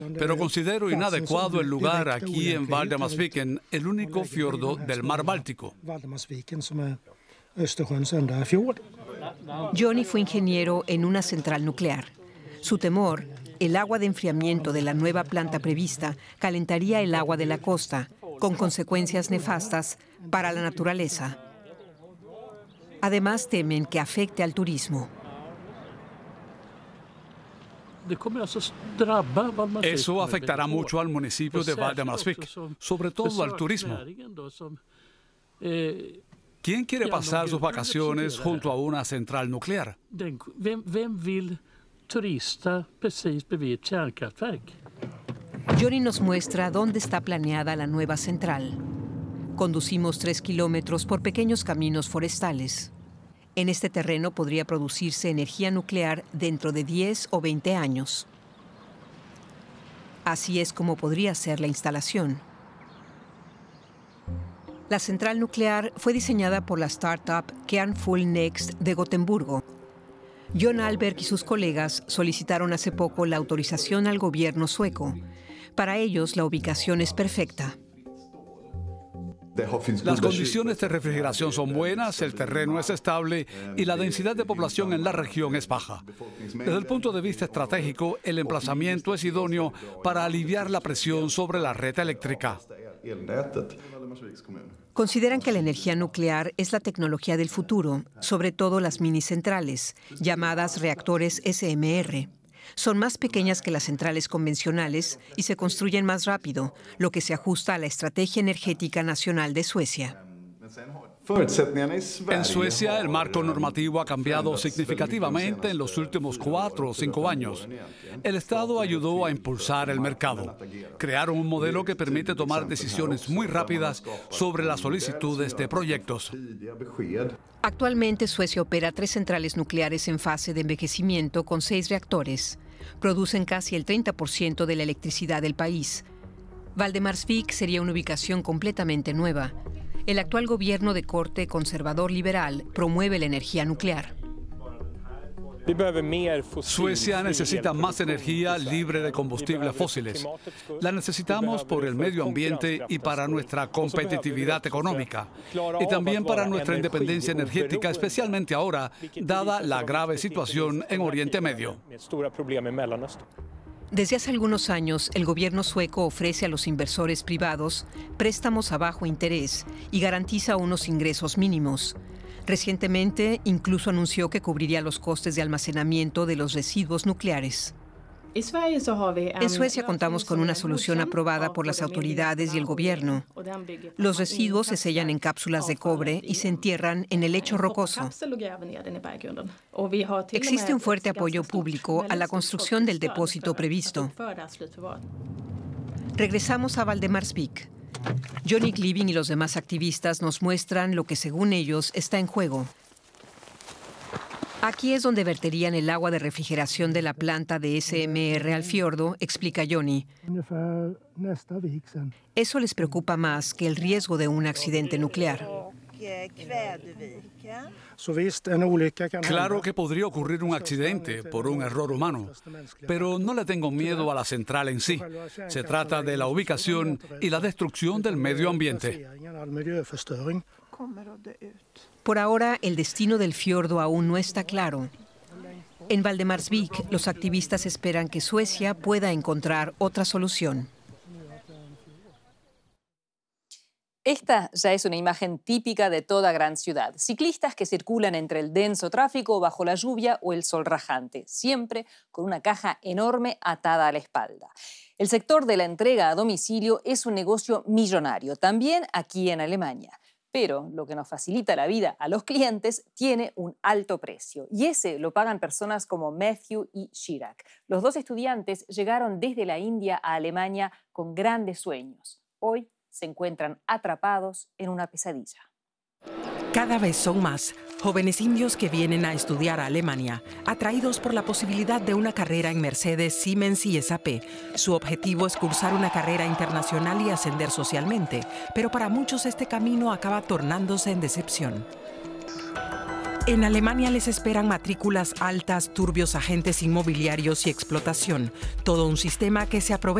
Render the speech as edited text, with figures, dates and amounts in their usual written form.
pero considero inadecuado el lugar aquí en Valdemarsviken, el único fiordo del mar Báltico. Johnny fue ingeniero en una central nuclear. Su temor, el agua de enfriamiento de la nueva planta prevista, calentaría el agua de la costa, con consecuencias nefastas para la naturaleza. Además, temen que afecte al turismo. Eso afectará mucho al municipio de Valdemarsvik, sobre todo al turismo. ¿Quién quiere pasar sus vacaciones junto a una central nuclear? Johnny nos muestra dónde está planeada la nueva central. Conducimos 3 kilómetros por pequeños caminos forestales. En este terreno podría producirse energía nuclear dentro de 10 o 20 años. Así es como podría ser la instalación. La central nuclear fue diseñada por la startup Kärnfull Next de Gotemburgo. John Alberg y sus colegas solicitaron hace poco la autorización al gobierno sueco. Para ellos, la ubicación es perfecta. Las condiciones de refrigeración son buenas, el terreno es estable y la densidad de población en la región es baja. Desde el punto de vista estratégico, el emplazamiento es idóneo para aliviar la presión sobre la red eléctrica. Consideran que la energía nuclear es la tecnología del futuro, sobre todo las minicentrales, llamadas reactores SMR. Son más pequeñas que las centrales convencionales y se construyen más rápido, lo que se ajusta a la estrategia energética nacional de Suecia. En Suecia, el marco normativo ha cambiado significativamente en los últimos 4 o 5 años. El Estado ayudó a impulsar el mercado. Crearon un modelo que permite tomar decisiones muy rápidas sobre las solicitudes de proyectos. Actualmente, Suecia opera 3 centrales nucleares en fase de envejecimiento con 6 reactores. Producen casi el 30% de la electricidad del país. Valdemarsvik sería una ubicación completamente nueva. El actual gobierno de corte conservador liberal promueve la energía nuclear. Suecia necesita más energía libre de combustibles fósiles. La necesitamos por el medio ambiente y para nuestra competitividad económica. Y también para nuestra independencia energética, especialmente ahora, dada la grave situación en Oriente Medio. Desde hace algunos años, el gobierno sueco ofrece a los inversores privados préstamos a bajo interés y garantiza unos ingresos mínimos. Recientemente, incluso anunció que cubriría los costes de almacenamiento de los residuos nucleares. En Suecia contamos con una solución aprobada por las autoridades y el gobierno. Los residuos se sellan en cápsulas de cobre y se entierran en el lecho rocoso. Existe un fuerte apoyo público a la construcción del depósito previsto. Regresamos a Valdemarsvik. Johnny Gleeving y los demás activistas nos muestran lo que, según ellos, está en juego. Aquí es donde verterían el agua de refrigeración de la planta de SMR al fiordo, explica Johnny. Eso les preocupa más que el riesgo de un accidente nuclear. Claro que podría ocurrir un accidente por un error humano, pero no le tengo miedo a la central en sí. Se trata de la ubicación y la destrucción del medio ambiente. Por ahora, el destino del fiordo aún no está claro. En Valdemarsvik, los activistas esperan que Suecia pueda encontrar otra solución. Esta ya es una imagen típica de toda gran ciudad. Ciclistas que circulan entre el denso tráfico bajo la lluvia o el sol rajante, siempre con una caja enorme atada a la espalda. El sector de la entrega a domicilio es un negocio millonario, también aquí en Alemania. Pero lo que nos facilita la vida a los clientes tiene un alto precio. Y ese lo pagan personas como Matthew y Chirag. Los 2 estudiantes llegaron desde la India a Alemania con grandes sueños. Hoy se encuentran atrapados en una pesadilla. Cada vez son más jóvenes indios que vienen a estudiar a Alemania, atraídos por la posibilidad de una carrera en Mercedes, Siemens y SAP. Su objetivo es cursar una carrera internacional y ascender socialmente, pero para muchos este camino acaba tornándose en decepción. En Alemania les esperan matrículas altas, turbios agentes inmobiliarios y explotación. Todo un sistema que se aprovecha